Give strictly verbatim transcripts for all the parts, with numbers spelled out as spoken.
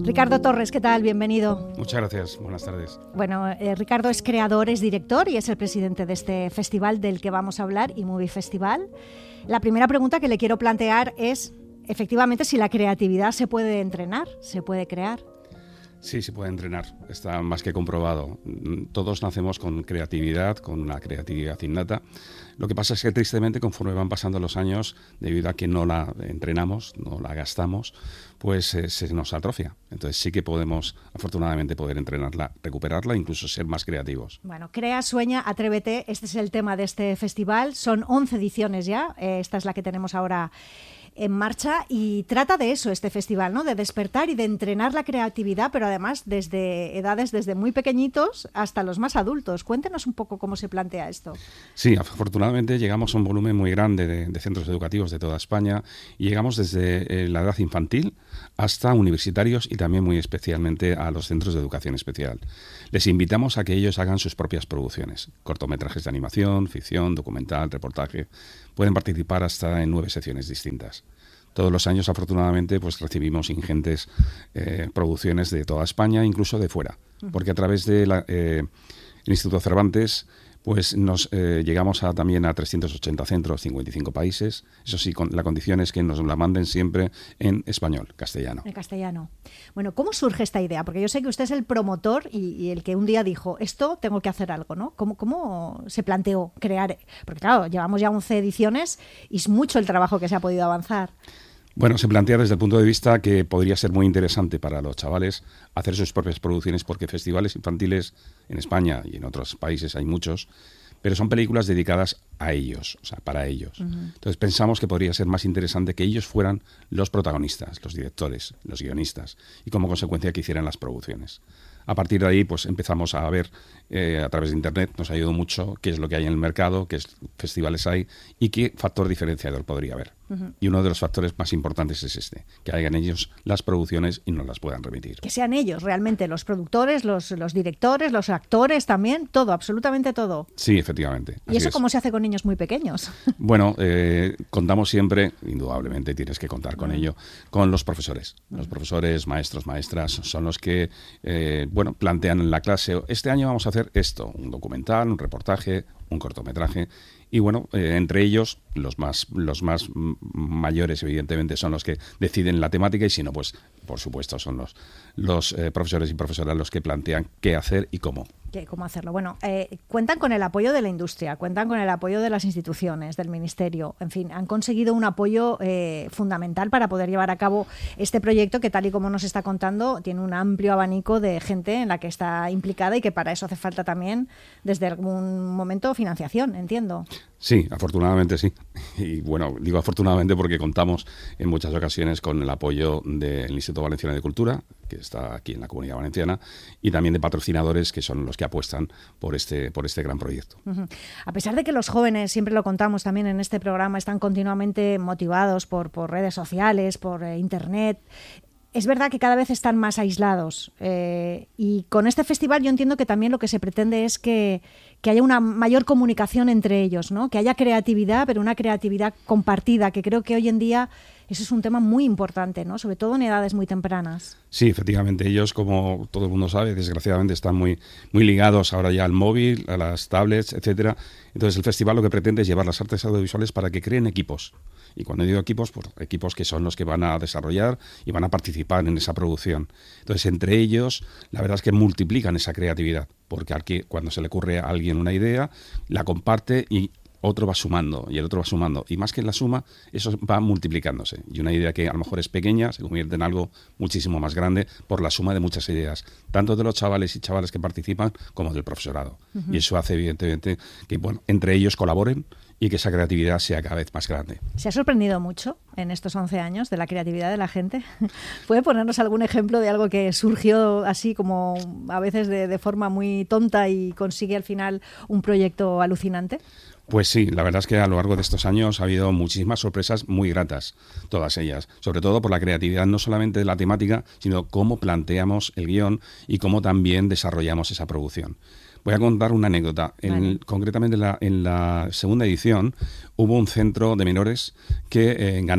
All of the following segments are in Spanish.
Ricardo Torres, ¿qué tal? Bienvenido. Muchas gracias, buenas tardes. Bueno, eh, Ricardo es creador, es director y es el presidente de este festival del que vamos a hablar, eMovie Festival. La primera pregunta que le quiero plantear es, efectivamente, si la creatividad se puede entrenar, se puede crear. Sí, se puede entrenar, está más que comprobado. Todos nacemos con creatividad, con una creatividad innata. Lo que pasa es que tristemente conforme van pasando los años, debido a que no la entrenamos, no la gastamos, pues eh, se nos atrofia. Entonces sí que podemos, afortunadamente, poder entrenarla, recuperarla, incluso ser más creativos. Bueno, crea, sueña, atrévete, este es el tema de este festival. Son once ediciones ya, eh, esta es la que tenemos ahora en marcha y trata de eso este festival, ¿no? De despertar y de entrenar la creatividad, pero además desde edades desde muy pequeñitos hasta los más adultos. Cuéntenos un poco cómo se plantea esto. Sí, afortunadamente llegamos a un volumen muy grande de, de centros educativos de toda España y llegamos desde eh, la edad infantil hasta universitarios y también muy especialmente a los centros de educación especial. Les invitamos a que ellos hagan sus propias producciones, cortometrajes de animación, ficción, documental, reportaje. Pueden participar hasta en nueve secciones distintas. Todos los años, afortunadamente, pues recibimos ingentes eh, producciones de toda España, incluso de fuera, porque a través del de eh, Instituto Cervantes pues nos eh, llegamos a, también a trescientos ochenta centros, cincuenta y cinco países. Eso sí, con, la condición es que nos la manden siempre en español, castellano. En castellano. Bueno, ¿cómo surge esta idea? Porque yo sé que usted es el promotor y, y el que un día dijo, esto tengo que hacer algo, ¿no? ¿Cómo, cómo se planteó crear? Porque claro, llevamos ya once ediciones y es mucho el trabajo que se ha podido avanzar. Bueno, se plantea desde el punto de vista que podría ser muy interesante para los chavales hacer sus propias producciones, porque festivales infantiles en España y en otros países hay muchos, pero son películas dedicadas a ellos, o sea, para ellos. Uh-huh. Entonces pensamos que podría ser más interesante que ellos fueran los protagonistas, los directores, los guionistas, y como consecuencia que hicieran las producciones. A partir de ahí, pues empezamos a ver eh, a través de Internet, nos ayudó mucho qué es lo que hay en el mercado, qué festivales hay y qué factor diferenciador podría haber. Uh-huh. Y uno de los factores más importantes es este, que hagan ellos las producciones y nos las puedan remitir. Que sean ellos realmente los productores, los, los directores, los actores también, todo, absolutamente todo. Sí, efectivamente. ¿Y eso es. Cómo se hace con niños muy pequeños? Bueno, eh, contamos siempre, indudablemente tienes que contar con uh-huh. ello, con los profesores. Uh-huh. Los profesores, maestros, maestras, son los que eh, bueno, plantean en la clase, este año vamos a hacer esto, un documental, un reportaje, un cortometraje. Y bueno, eh, entre ellos, los más los más mayores, evidentemente, son los que deciden la temática y si no, pues, por supuesto, son los, los eh, profesores y profesoras los que plantean qué hacer y cómo. ¿Qué, cómo hacerlo? Bueno, eh, cuentan con el apoyo de la industria, cuentan con el apoyo de las instituciones, del ministerio, en fin, han conseguido un apoyo eh, fundamental para poder llevar a cabo este proyecto que, tal y como nos está contando, tiene un amplio abanico de gente en la que está implicada y que para eso hace falta también, desde algún momento, financiación, entiendo. Sí, afortunadamente sí. Y bueno, digo afortunadamente porque contamos en muchas ocasiones con el apoyo del Instituto Valenciano de Cultura, que está aquí en la Comunidad Valenciana, y también de patrocinadores que son los que apuestan por este, por este gran proyecto. Uh-huh. A pesar de que los jóvenes, siempre lo contamos también en este programa, están continuamente motivados por, por redes sociales, por eh, Internet, es verdad que cada vez están más aislados eh, y con este festival yo entiendo que también lo que se pretende es que, que haya una mayor comunicación entre ellos, ¿no? Que haya creatividad, pero una creatividad compartida, que creo que hoy en día eso es un tema muy importante, ¿no? Sobre todo en edades muy tempranas. Sí, efectivamente, ellos, como todo el mundo sabe, desgraciadamente están muy, muy ligados ahora ya al móvil, a las tablets, etcétera. Entonces el festival lo que pretende es llevar las artes audiovisuales para que creen equipos. Y cuando digo equipos, pues equipos que son los que van a desarrollar y van a participar en esa producción. Entonces, entre ellos, la verdad es que multiplican esa creatividad, porque aquí, cuando se le ocurre a alguien una idea, la comparte y otro va sumando, y el otro va sumando. Y más que la suma, eso va multiplicándose. Y una idea que a lo mejor es pequeña se convierte en algo muchísimo más grande por la suma de muchas ideas, tanto de los chavales y chavales que participan como del profesorado. Uh-huh. Y eso hace, evidentemente, que bueno, entre ellos colaboren y que esa creatividad sea cada vez más grande. ¿Se ha sorprendido mucho en estos once años de la creatividad de la gente? ¿Puede ponernos algún ejemplo de algo que surgió así como a veces de, de forma muy tonta y consigue al final un proyecto alucinante? Pues sí, la verdad es que a lo largo de estos años ha habido muchísimas sorpresas muy gratas, todas ellas, sobre todo por la creatividad no solamente de la temática, sino cómo planteamos el guión y cómo también desarrollamos esa producción. Voy a contar una anécdota. En, vale. Concretamente en la, en la segunda edición hubo un centro de menores que eh, ganó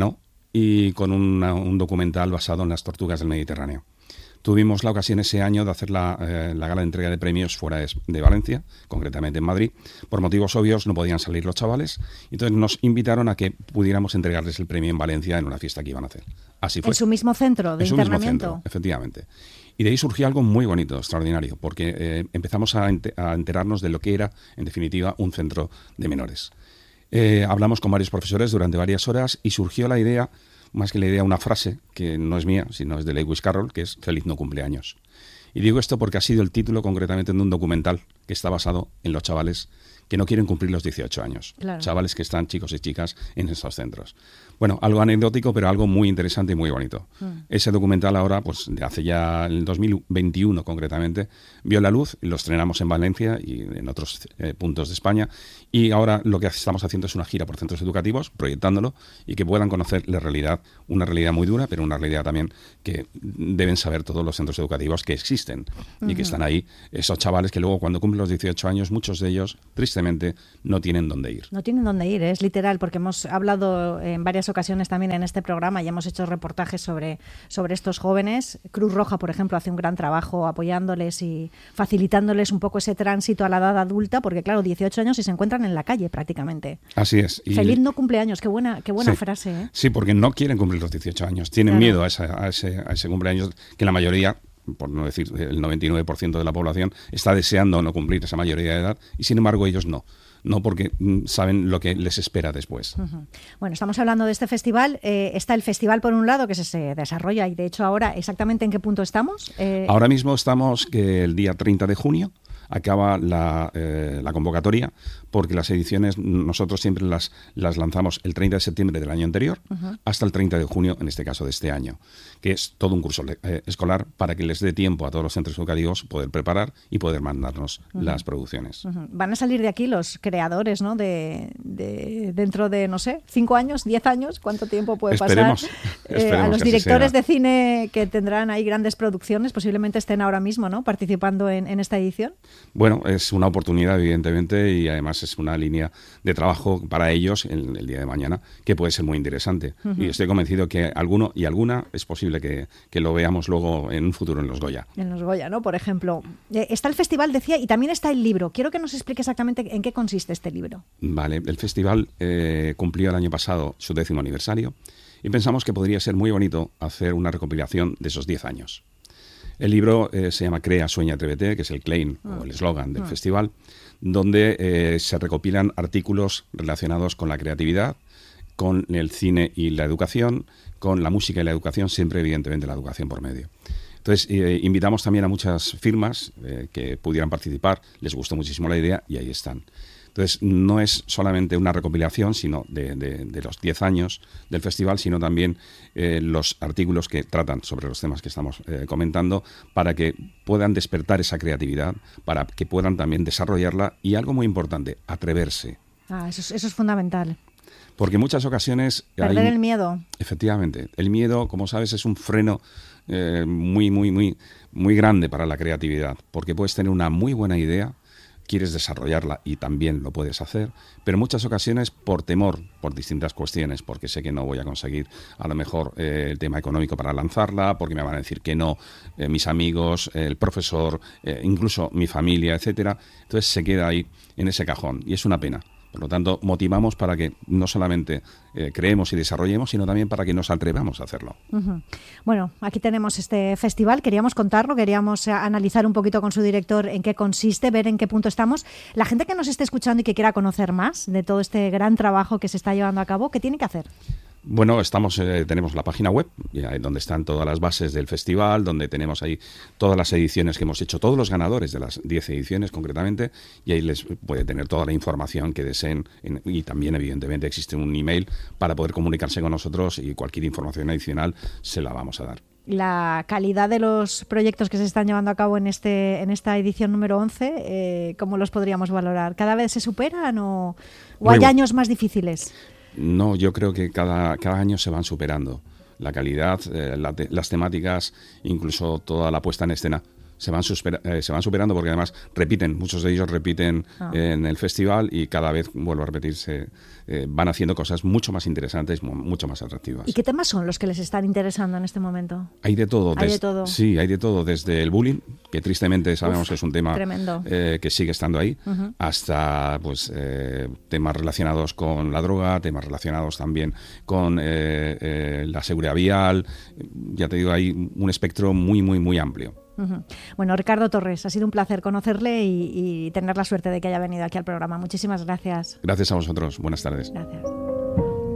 y con una, un documental basado en las tortugas del Mediterráneo. Tuvimos la ocasión ese año de hacer la, eh, la gala de entrega de premios fuera de, de Valencia, concretamente en Madrid. Por motivos obvios no podían salir los chavales, entonces nos invitaron a que pudiéramos entregarles el premio en Valencia en una fiesta que iban a hacer. Así fue. ¿En su mismo centro de en su internamiento? Mismo centro, efectivamente. Y de ahí surgió algo muy bonito, extraordinario, porque eh, empezamos a, ent a enterarnos de lo que era, en definitiva, un centro de menores. Eh, hablamos con varios profesores durante varias horas y surgió la idea, más que la idea, una frase que no es mía, sino es de Lewis Carroll, que es "Feliz no cumpleaños". Y digo esto porque ha sido el título concretamente de un documental que está basado en los chavales que no quieren cumplir los dieciocho años. Claro. Chavales que están, chicos y chicas, en esos centros. Bueno, algo anecdótico, pero algo muy interesante y muy bonito. Mm. Ese documental ahora, pues de hace ya el dos mil veintiuno concretamente, vio la luz, lo estrenamos en Valencia y en otros eh, puntos de España, y ahora lo que estamos haciendo es una gira por centros educativos, proyectándolo, y que puedan conocer la realidad, una realidad muy dura, pero una realidad también que deben saber todos los centros educativos que existen, uh-huh. y que están ahí, esos chavales que luego cuando cumplen los dieciocho años, muchos de ellos, tristemente, no tienen dónde ir. No tienen dónde ir, es literal, porque hemos hablado en varias ocasiones también en este programa y hemos hecho reportajes sobre, sobre estos jóvenes. Cruz Roja, por ejemplo, hace un gran trabajo apoyándoles y facilitándoles un poco ese tránsito a la edad adulta, porque claro, dieciocho años y se encuentran en la calle prácticamente. Así es. Y Feliz no cumpleaños, qué buena, qué buena sí. frase. ¿eh? Sí, porque no quieren cumplir los dieciocho años, tienen claro. miedo a, esa, a, ese, a ese cumpleaños que la mayoría, por no decir el noventa y nueve por ciento de la población, está deseando no cumplir esa mayoría de edad y sin embargo ellos no. No porque mm, saben lo que les espera después. Uh-huh. Bueno, estamos hablando de este festival. Eh, está el festival por un lado que se, se desarrolla y de hecho ahora, ¿exactamente en qué punto estamos? Eh... Ahora mismo estamos que el día treinta de junio acaba la, eh, la convocatoria, porque las ediciones nosotros siempre las, las lanzamos el treinta de septiembre del año anterior uh-huh. hasta el treinta de junio, en este caso de este año, que es todo un curso eh, escolar para que les dé tiempo a todos los centros educativos poder preparar y poder mandarnos uh-huh. las producciones. Uh-huh. Van a salir de aquí los creadores, ¿no? De, de dentro de, no sé, cinco años, diez años, ¿cuánto tiempo puede esperemos, pasar? Esperemos eh, a los directores de cine que tendrán ahí grandes producciones, posiblemente estén ahora mismo, ¿no? Participando en, en esta edición. Bueno, es una oportunidad, evidentemente, y además es una línea de trabajo para ellos en el día de mañana que puede ser muy interesante. Uh-huh. Y estoy convencido que alguno y alguna es posible que, que lo veamos luego en un futuro en los Goya. En los Goya, ¿no? Por ejemplo. Eh, está el festival, decía, y también está el libro. Quiero que nos explique exactamente en qué consiste este libro. Vale, el festival eh, cumplió el año pasado su décimo aniversario y pensamos que podría ser muy bonito hacer una recopilación de esos diez años. El libro eh, se llama Crea, Sueña, Atrévete, que es el claim ah. o el eslogan del ah. festival, donde eh, se recopilan artículos relacionados con la creatividad, con el cine y la educación, con la música y la educación, siempre evidentemente la educación por medio. Entonces, eh, invitamos también a muchas firmas eh, que pudieran participar, les gustó muchísimo la idea y ahí están. Entonces, no es solamente una recopilación sino de, de, de los diez años del festival, sino también eh, los artículos que tratan sobre los temas que estamos eh, comentando para que puedan despertar esa creatividad, para que puedan también desarrollarla y algo muy importante, atreverse. Ah, eso es, eso es fundamental. Porque en muchas ocasiones... Perder hay, el miedo. Efectivamente. El miedo, como sabes, es un freno eh, muy, muy, muy, muy grande para la creatividad, porque puedes tener una muy buena idea, quieres desarrollarla y también lo puedes hacer, pero en muchas ocasiones por temor, por distintas cuestiones, porque sé que no voy a conseguir a lo mejor eh, el tema económico para lanzarla, porque me van a decir que no eh, mis amigos, eh, el profesor, eh, incluso mi familia, etcétera. Entonces se queda ahí en ese cajón y es una pena. Por lo tanto, motivamos para que no solamente eh, creemos y desarrollemos, sino también para que nos atrevamos a hacerlo. Uh-huh. Bueno, aquí tenemos este festival, queríamos contarlo, queríamos eh, analizar un poquito con su director en qué consiste, ver en qué punto estamos. La gente que nos esté escuchando y que quiera conocer más de todo este gran trabajo que se está llevando a cabo, ¿qué tiene que hacer? Bueno, estamos, eh, tenemos la página web, donde están todas las bases del festival, donde tenemos ahí todas las ediciones que hemos hecho, todos los ganadores de las diez ediciones concretamente, y ahí les puede tener toda la información que deseen, en, y también evidentemente existe un email para poder comunicarse con nosotros y cualquier información adicional se la vamos a dar. La calidad de los proyectos que se están llevando a cabo en este en esta edición número once, eh, ¿cómo los podríamos valorar? ¿Cada vez se superan o, o hay años más difíciles? No, yo creo que cada, cada año se van superando. La calidad, eh, la te, las temáticas, incluso toda la puesta en escena se van, supera, eh, se van superando porque además repiten, muchos de ellos repiten ah. en el festival y cada vez, vuelvo a repetirse, eh, van haciendo cosas mucho más interesantes, mucho más atractivas. ¿Y qué temas son los que les están interesando en este momento? Hay de todo. Hay des, de todo. Sí, hay de todo, desde el bullying, que tristemente sabemos Uf, que es un tema eh, que sigue estando ahí, uh-huh. hasta pues eh, temas relacionados con la droga, temas relacionados también con eh, eh, la seguridad vial. Ya te digo, hay un espectro muy, muy, muy amplio. Uh-huh. Bueno, Ricardo Torres, ha sido un placer conocerle y, y tener la suerte de que haya venido aquí al programa. Muchísimas gracias. Gracias a vosotros. Buenas tardes. Gracias.